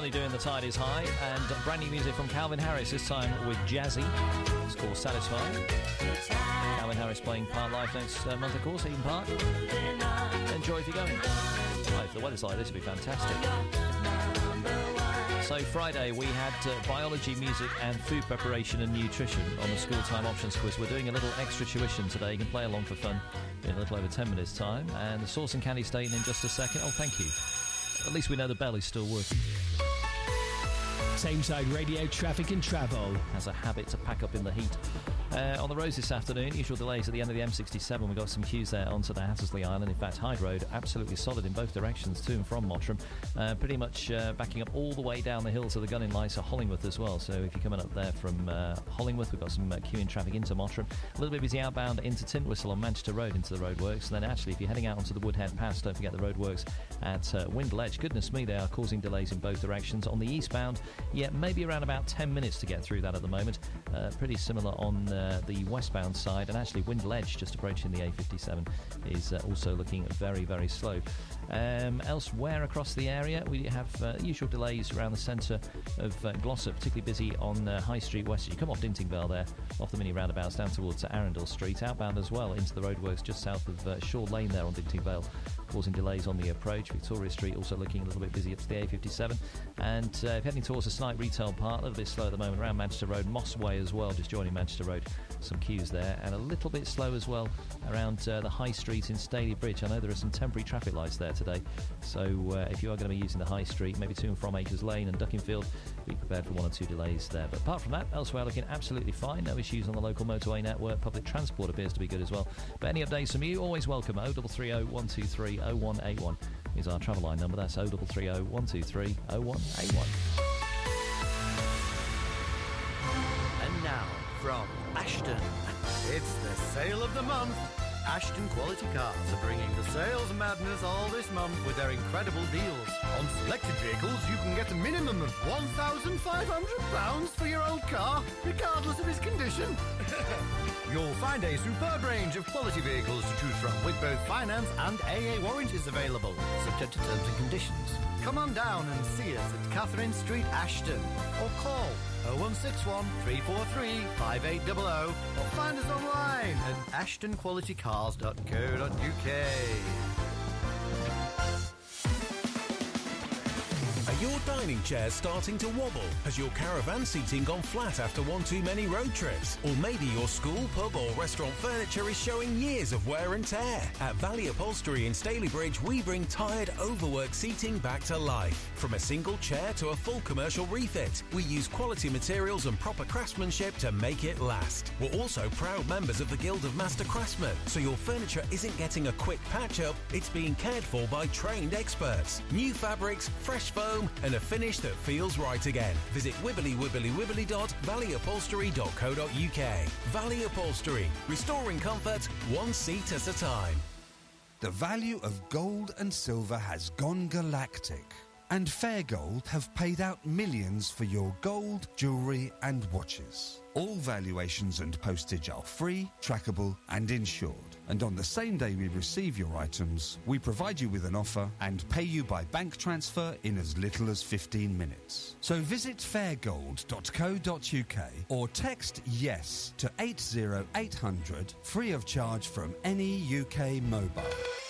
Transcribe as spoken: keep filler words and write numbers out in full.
currently doing The Tide Is High, and brand new music from Calvin Harris, this time with Jazzy. It's called Satisfied. Calvin Harris playing Park Life next uh, month, of course, Eden Park. Enjoy if you're going. Oh, if the weather's like this, it'd be fantastic. So Friday we had uh, biology, music and food preparation and nutrition on the School Time Options quiz. We're doing a little extra tuition today. You can play along for fun in a little over ten minutes time. And the sauce and candy statement in just a second. Oh, thank you. At least we know the bell is still working. Tameside Radio Traffic and Travel has a habit to pack up in the heat. Uh, on the roads this afternoon, usual delays at the end of the M sixty-seven. We've got some queues there onto the Hattersley Island. In fact, Hyde Road, absolutely solid in both directions, to and from Mottram. Uh, pretty much uh, backing up all the way down the hill to the Gunning Lights of Hollingworth as well. So if you're coming up there from uh, Hollingworth, we've got some uh, queuing traffic into Mottram. A little bit busy outbound into Tintwistle on Manchester Road into the roadworks. And then actually, if you're heading out onto the Woodhead Pass, don't forget the roadworks at uh, Windle Edge. Goodness me, they are causing delays in both directions. On the eastbound, yeah, maybe around about ten minutes to get through that at the moment. Uh, pretty similar on uh, the westbound side, and actually Windle Edge, just approaching the A fifty-seven, is uh, also looking very, very slow. Um, elsewhere across the area, we have uh, usual delays around the centre of uh, Glossop, particularly busy on uh, High Street West. You come off Dintingvale there, off the mini roundabouts down towards uh, Arundel Street, outbound as well into the roadworks just south of uh, Shaw Lane there on Dintingvale, causing delays on the approach. Victoria Street also looking a little bit busy up to the A fifty-seven, and uh, if heading towards the Snipe Retail Park, a little bit slow at the moment around Manchester Road, Moss Way as well, just joining Manchester Road, some queues there, and a little bit slow as well around uh, the High Street in Staley Bridge. I know there are some temporary traffic lights there today, so uh, if you are going to be using the High Street, maybe to and from Acres Lane and Duckingfield, be prepared for one or two delays there. But apart from that, elsewhere looking absolutely fine. No issues on the local motorway network. Public transport appears to be good as well. But any updates from you, always welcome. oh three three oh, one two three, oh one eight one is our travel line number. That's oh three three oh, one two three, oh one eight one. And now, from Ashton, it's the sale of the month. Ashton Quality Cars are bringing the sales madness all this month with their incredible deals. On selected vehicles, you can get a minimum of one thousand five hundred pounds for your old car, regardless of its condition. You'll find a superb range of quality vehicles to choose from, with both finance and A A warranties available, subject to terms and conditions. Come on down and see us at Catherine Street, Ashton, or call oh one six one, three four three, five eight zero zero, or find us online at ashton quality cars dot co dot uk. Are your dining chairs starting to wobble? Has your caravan seating gone flat after one too many road trips? Or maybe your school, pub or restaurant furniture is showing years of wear and tear? At Valley Upholstery in Staley Bridge, we bring tired, overworked seating back to life. From a single chair to a full commercial refit, we use quality materials and proper craftsmanship to make it last. We're also proud members of the Guild of Master Craftsmen, so your furniture isn't getting a quick patch-up, it's being cared for by trained experts. New fabrics, fresh foam, and a finish that feels right again. Visit wibbly wibbly wibbly dot valley upholstery dot co dot uk. Valley Upholstery, restoring comfort one seat at a time. The value of gold and silver has gone galactic, and Fair Gold have paid out millions for your gold, jewellery and watches. All valuations and postage are free, trackable and insured. And on the same day we receive your items, we provide you with an offer and pay you by bank transfer in as little as fifteen minutes. So visit fair gold dot co dot uk or text YES to eight oh eight hundred, free of charge from any U K mobile.